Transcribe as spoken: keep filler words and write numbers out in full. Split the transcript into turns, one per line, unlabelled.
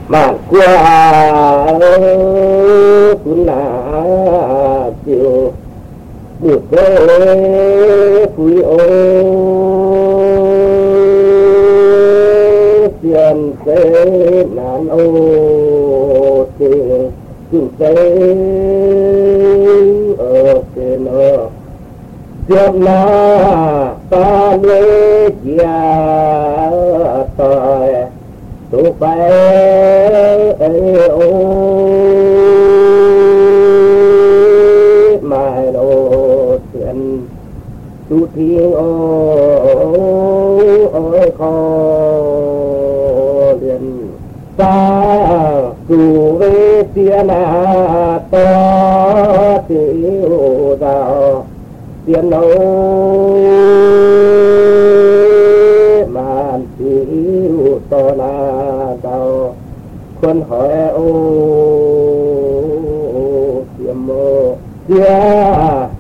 mà qua cũng là chiều buộc cái quý ô tiền thế nạn ô tiền tiền thế ở tiền ở tiền là ta lấy chia tội tụ bay ô mai đồ tiền tu thiên ô ôi khó liền ta dù với tiền à to tiểu đạo tiền đâu mà tiểu to là đạo quân hỏi ô tiệm mô